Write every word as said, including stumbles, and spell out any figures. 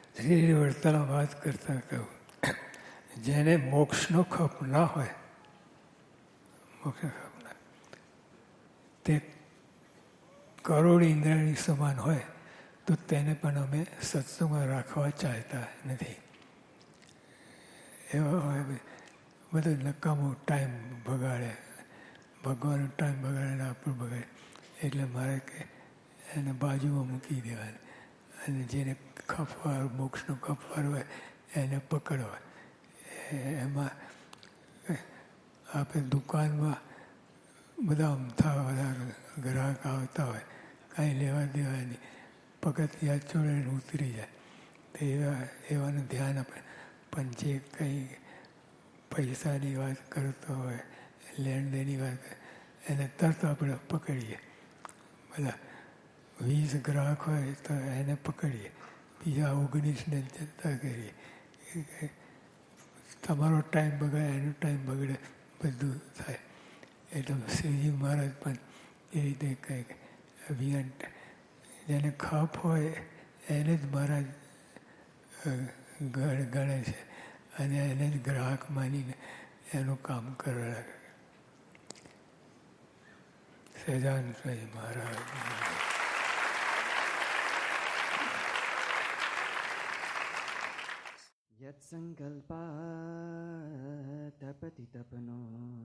શ્રી વર્તાલા વાત કરતા કહ્યું, જેને મોક્ષનો ખપ ના હોય, મોક્ષનો ખપ ના તે કરોડ ઇન્દ્રની સમાન હોય તો તેને પણ અમે સત્સંગમાં રાખવા ચાહતા નથી. એવા હોય બધો નકામો ટાઈમ બગાડે, ભગવાનનો ટાઈમ બગાડે ને આપણું બગાડે. એટલે મારે કે એને બાજુમાં મૂકી દેવાની અને જેને ખપવાર મોક્ષનો ખપવાર હોય એને પકડવા. એમાં આપણે દુકાનમાં બધા અમથા બધા ગ્રાહક આવતા હોય, કાંઈ લેવા દેવા નહીં, પગથિયાં ચડે ઉતરી જાય. તો એવા એવાનું ધ્યાન આપણે. પણ જે કંઈ પૈસાની વાત કરતો હોય, લેણદેણની વાત એને તરત આપણે પકડીએ. બધા વીસ ગ્રાહક હોય તો એને પકડીએ, બીજા ઓગણીસને જતા કરીએ. તમારો ટાઈમ બગડે, એનો ટાઈમ બગડે, બધું થાય. એટલે શ્રીજી મહારાજ પણ એ રીતે કંઈક અભિયાન જેને ખપ હોય એને જ મહારાજ ગણે છે અને એને જ ગ્રાહક માનીને એનું કામ કરવા લાગે. સહજાનંદ સ્વામી મહારાજ. યત્સંકલ્પા તપતિ તપનો